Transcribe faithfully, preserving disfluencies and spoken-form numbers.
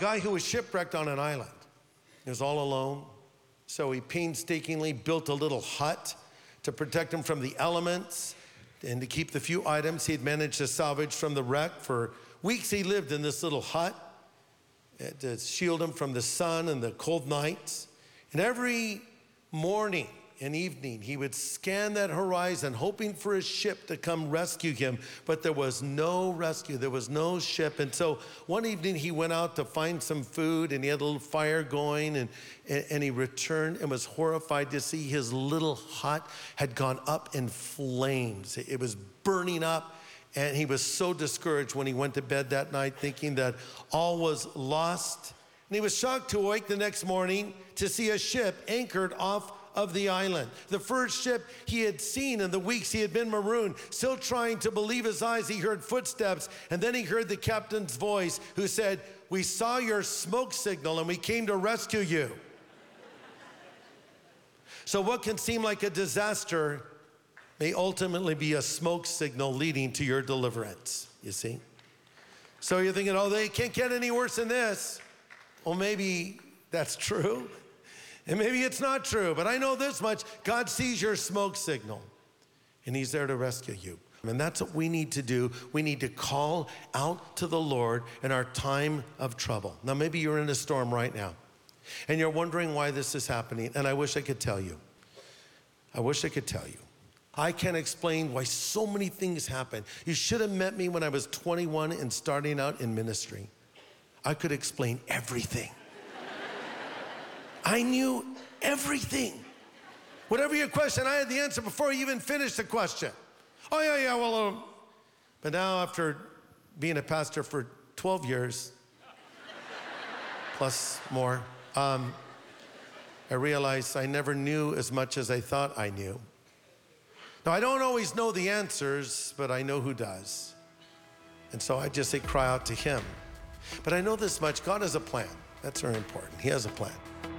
guy who was shipwrecked on an island. He was all alone. So he painstakingly built a little hut to protect him from the elements and to keep the few items he'd managed to salvage from the wreck. For weeks he lived in this little hut to shield him from the sun and the cold nights. And every morning and evening, he would scan that horizon, hoping for a ship to come rescue him. But there was no rescue. There was no ship. And so one evening, he went out to find some food, and he had a little fire going, and, and, and he returned and was horrified to see his little hut had gone up in flames. It was burning up, and he was so discouraged when he went to bed that night, thinking that all was lost. And he was shocked to awake the next morning to see a ship anchored off of the island. The first ship he had seen in the weeks he had been marooned. Still trying to believe his eyes, he heard footsteps, and then he heard the captain's voice who said, "We saw your smoke signal and we came to rescue you." So what can seem like a disaster may ultimately be a smoke signal leading to your deliverance, you see? So you're thinking, oh, they can't get any worse than this. Well, maybe that's true. And maybe it's not true, but I know this much. God sees your smoke signal, and he's there to rescue you. And that's what we need to do. We need to call out to the Lord in our time of trouble. Now, maybe you're in a storm right now, and you're wondering why this is happening, and I wish I could tell you. I wish I could tell you. I can't explain why so many things happen. You should have met me when I was twenty-one and starting out in ministry. I could explain everything. I knew everything. Whatever your question, I had the answer before you even finished the question. Oh, yeah, yeah, well, um, but now after being a pastor for twelve years, plus more, um, I realized I never knew as much as I thought I knew. Now, I don't always know the answers, but I know who does. And so I just say, cry out to him. But I know this much, God has a plan. That's very important. He has a plan.